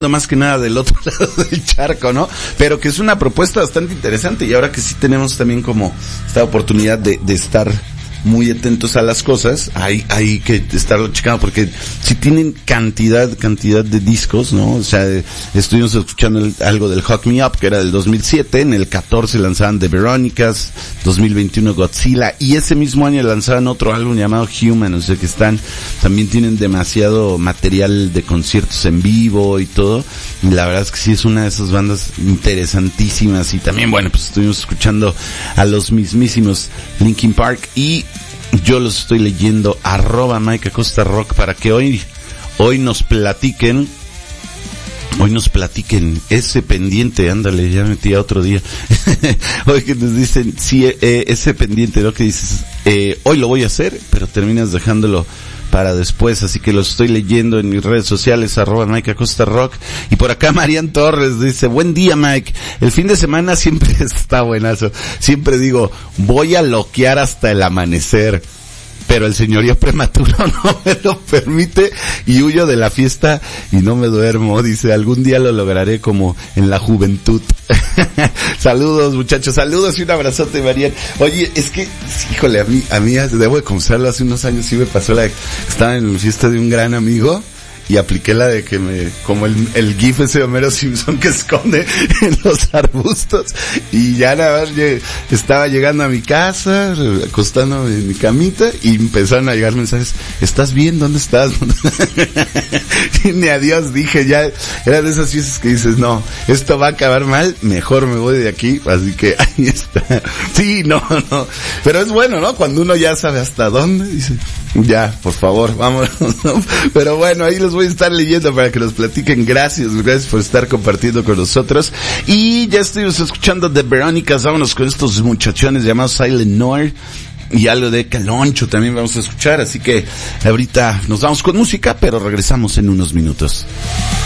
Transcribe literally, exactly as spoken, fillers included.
más que nada del otro lado del charco, ¿no? Pero que es una propuesta bastante interesante y ahora que sí tenemos también como esta oportunidad de, de estar muy atentos a las cosas, hay, hay que estarlo checando porque si tienen cantidad, cantidad de discos, ¿no? O sea, estuvimos escuchando el, algo del Hot Me Up, que era del dos mil siete, en el catorce lanzaban The Veronicas, dos mil veintiuno Godzilla, y ese mismo año lanzaban otro álbum llamado Human, o sea que están, también tienen demasiado material de conciertos en vivo y todo, y la verdad es que sí es una de esas bandas interesantísimas, y también, bueno, pues estuvimos escuchando a los mismísimos Linkin Park, y yo los estoy leyendo, arroba Mike Acosta Rock, para que hoy, hoy nos platiquen, hoy nos platiquen ese pendiente, ándale, ya metí a otro día, hoy que nos dicen, sí, eh, ese pendiente, ¿no? Que dices, eh, hoy lo voy a hacer, pero terminas dejándolo para después, así que los estoy leyendo en mis redes sociales, arroba Mike Acosta Rock, y por acá Marian Torres dice, buen día Mike, el fin de semana siempre está buenazo, siempre digo, voy a loquear hasta el amanecer, pero el señorío prematuro no me lo permite y huyo de la fiesta y no me duermo, dice, algún día lo lograré como en la juventud. Saludos muchachos, saludos y un abrazote Marian. Oye, es que, híjole, a mí, a mí, debo de confesarlo, hace unos años sí me pasó la, estaba en la fiesta de un gran amigo y apliqué la de que me, como el, el gif ese de Homero Simpson que esconde en los arbustos, y ya nada más yo estaba llegando a mi casa, acostándome en mi camita, y empezaron a llegar mensajes, ¿estás bien? ¿Dónde estás? Ni adiós dije, ya, eran de esas fiestas que dices, no, esto va a acabar mal, mejor me voy de aquí, así que ahí está. Sí, no, no, pero es bueno, ¿no? Cuando uno ya sabe hasta dónde, dice, ya, por favor, vámonos, ¿no? Pero bueno, ahí los voy a estar leyendo para que nos platiquen. Gracias, gracias por estar compartiendo con nosotros. Y ya estuvimos escuchando The Veronicas, vámonos con estos muchachones llamados Silent Noir. Y algo de Caloncho también vamos a escuchar, así que ahorita nos vamos con música, pero regresamos en unos minutos.